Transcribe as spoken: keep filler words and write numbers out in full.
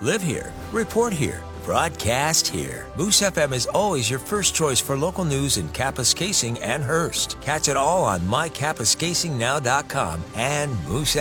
Live here, report here, broadcast here. Moose F M is always your first choice for local news in Kapuskasing and Hearst. Catch it all on my kapuskasing now dot com and Moose